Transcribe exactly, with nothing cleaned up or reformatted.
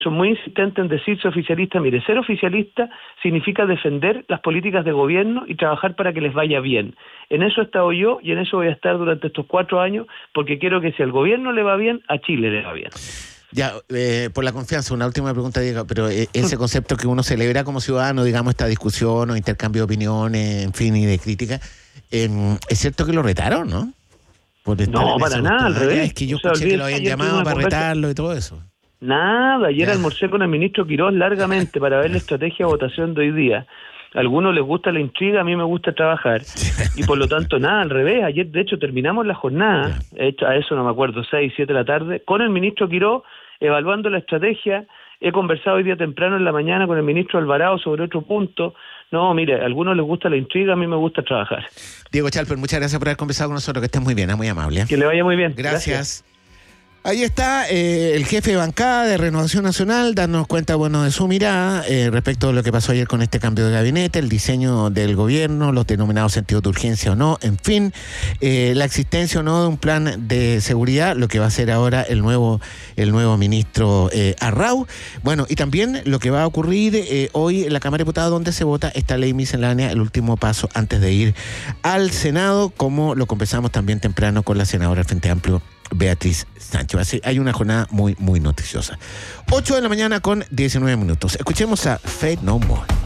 son muy insistentes en decirse oficialista. Mire, ser oficialista significa defender las políticas de gobierno y trabajar para que les vaya bien. En eso he estado yo y en eso voy a estar durante estos cuatro años, porque quiero que si al gobierno le va bien, a Chile le va bien. Ya, eh, por la confianza, una última pregunta, Diego, pero eh, ese concepto que uno celebra como ciudadano, digamos, esta discusión o intercambio de opiniones, en fin, y de crítica, eh, es cierto que lo retaron, ¿no? Por no, para nada, al revés. Es que yo o sea, escuché que lo habían llamado para retarlo y todo eso. Nada, ayer ya. almorcé con el ministro Quirós largamente para ver la estrategia de votación de hoy día. A algunos les gusta la intriga, a mí me gusta trabajar. Y por lo tanto, nada, al revés. Ayer, de hecho, terminamos la jornada, yeah. a eso no me acuerdo, seis, siete de la tarde, con el ministro Quirós, evaluando la estrategia. He conversado hoy día temprano en la mañana con el ministro Alvarado sobre otro punto. No, mire, a algunos les gusta la intriga, a mí me gusta trabajar. Diego Chalper, muchas gracias por haber conversado con nosotros, que estés muy bien, es muy amable. Que le vaya muy bien. Gracias. Gracias. Ahí está eh, el jefe de bancada de Renovación Nacional, darnos cuenta, bueno, de su mirada eh, respecto de lo que pasó ayer con este cambio de gabinete, el diseño del gobierno, los denominados sentidos de urgencia o no, en fin, eh, la existencia o no de un plan de seguridad, lo que va a hacer ahora el nuevo, el nuevo ministro eh, Arrau. Bueno, y también lo que va a ocurrir eh, hoy en la Cámara de Diputados, donde se vota esta ley miscelánea, el último paso antes de ir al Senado, como lo conversamos también temprano con la senadora del Frente Amplio, Beatriz Sánchez. Así, hay una jornada muy, muy noticiosa. ocho de la mañana con diecinueve minutos. Escuchemos a Faith No More.